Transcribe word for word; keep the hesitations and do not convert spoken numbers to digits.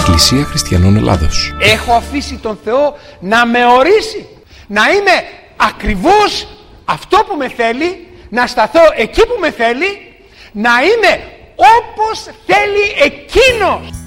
Εκκλησία Χριστιανών Ελλάδος. Έχω αφήσει τον Θεό να με ορίσει, να είμαι ακριβώς αυτό που με θέλει, να σταθώ εκεί που με θέλει, να είμαι όπως θέλει Εκείνος.